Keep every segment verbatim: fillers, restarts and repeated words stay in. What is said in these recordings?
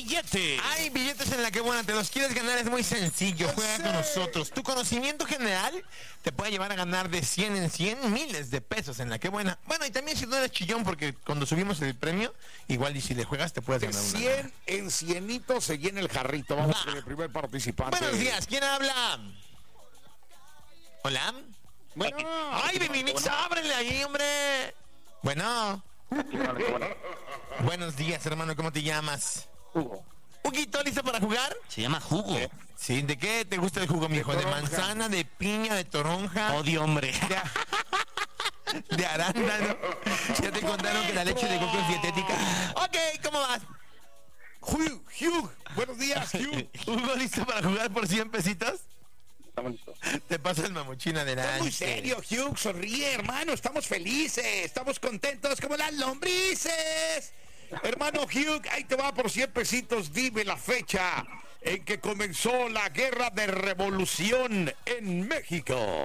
billete. Hay billetes en La Qué Buena. Te los quieres ganar, es muy sencillo. Juega con nosotros. Tu conocimiento general te puede llevar a ganar de cien en cien miles de pesos en La Qué Buena. Bueno, y también si no eres chillón, porque cuando subimos el premio, igual y si le juegas te puedes De ganar una. cien en cienito se llena el jarrito. Vamos Va. con el primer participante. Buenos días, ¿quién habla? ¿Hola? Bueno. ¡Ay, Baby Mix, ábrele ahí, hombre! Bueno. Buenos días, hermano, ¿cómo te llamas? Hugo. Huguito, ¿listo para jugar? Se llama jugo. Sí, ¿de qué te gusta el jugo, mijo? ¿De toronja. manzana, de piña, de toronja? Odio, hombre. De, a- de arándano. Ya te contaron que la leche de coco es dietética. Ok, ¿cómo vas? Hugh, Hugh. Buenos días, Hugh. Hugo, ¿listo para jugar por cien pesitos? Estamos listos. Te paso el mamuchín adelante. Estás muy serio, Hugh. Sonríe, hermano. Estamos felices. Estamos contentos como las lombrices. Hermano Hugh, ahí te va por cien pesitos. Dime la fecha en que comenzó la guerra de revolución en México.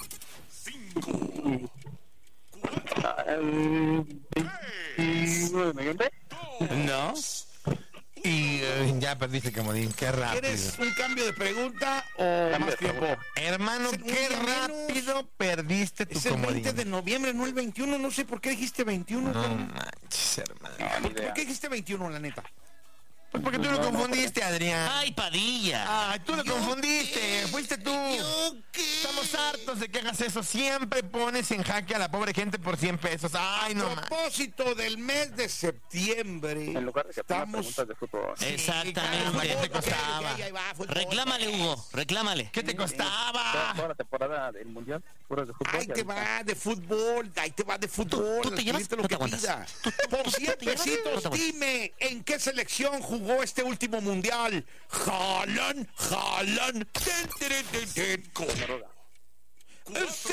Ah, el veintinueve de noviembre. ¿No? Y eh, ya perdiste, comodín. Qué rápido. ¿Quieres un cambio de pregunta o Cambio más de tiempo? pregunta. Hermano, Es un qué día menos. rápido perdiste tu Es el comodín. veinte de noviembre, no el veintiuno. No sé por qué dijiste veintiuno. No cabrón. manches, hermano. No, ni ¿Por idea. qué dijiste veintiuno, la neta? Pues porque tú lo confundiste, Adrián. Ay, Padilla. Ay, tú lo ¿Yo confundiste. qué? Fuiste tú. ¿Yo qué? Estamos hartos de que hagas eso. Siempre pones en jaque a la pobre gente por cien pesos. Ay, no A más. propósito del mes de septiembre, En lugar de que ponga estamos... preguntas de fútbol. Exactamente. ¿Qué te costaba? Ahí va, fútbol. Reclámale, Hugo. Reclámale. ¿Qué te Toda, costaba? toda la temporada del mundial, puras de fútbol. Ahí y te ahorita- va de fútbol, ahí te va de fútbol. tú te al llevas, cliente lo no te que aguantas. pida. Tú- tú- Por tú cien te llevas, no te pesitos, aguantas. dime, ¿en qué selección jugó este último mundial? Jalan, jalan, ten, ten, ten, ten, con- Noruega. ¡Sí!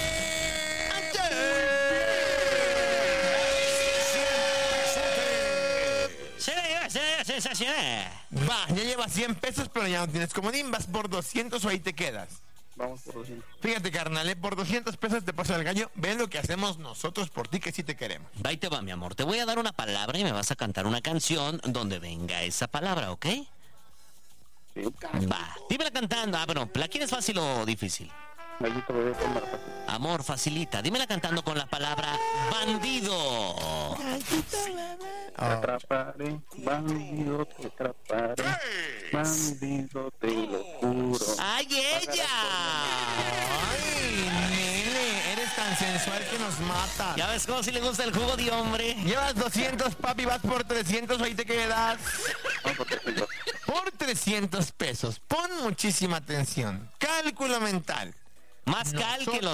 Se la lleva, se la lleva sensacional. Va, ya llevas cien pesos, pero ya no tienes comodín. Vas por doscientos o ahí te quedas. Vamos por doscientos. Fíjate, carnal, ¿eh? Por doscientos pesos te paso el gallo. Ven lo que hacemos nosotros por ti, que sí te queremos. Ahí te va, mi amor. Te voy a dar una palabra y me vas a cantar una canción donde venga esa palabra, ¿ok? Sí. Va. Dímela cantando. Ah, bueno, ¿la quieres fácil o difícil? Gallito bebé con marca. Amor, facilita. Dímela cantando con la palabra bandido. Te atraparé, bandido, te atraparé. Bandido, te lo juro. ¡Ay, ella! Ay, nene, eres tan sensual que nos mata. ¿Ya ves cómo si le gusta el jugo de hombre? Llevas doscientos, papi, vas por trescientos o ahí te quedas. Vamos por trescientos. Por trescientos pesos. Pon muchísima atención. Cálculo mental. Más cal que los